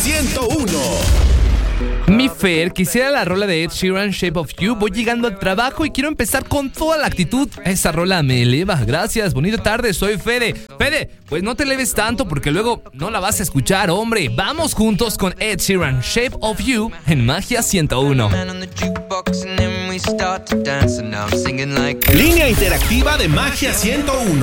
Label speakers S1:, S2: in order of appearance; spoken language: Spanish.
S1: 101.
S2: Mi Fer, quisiera la rola de Ed Sheeran, Shape of You. Voy llegando al trabajo y quiero empezar con toda la actitud. Esa rola me eleva. Gracias, bonita tarde, soy Fede. Fede, pues no te eleves tanto porque luego no la vas a escuchar, hombre. Vamos juntos con Ed Sheeran, Shape of You en Magia 101.
S1: Línea interactiva de Magia 101.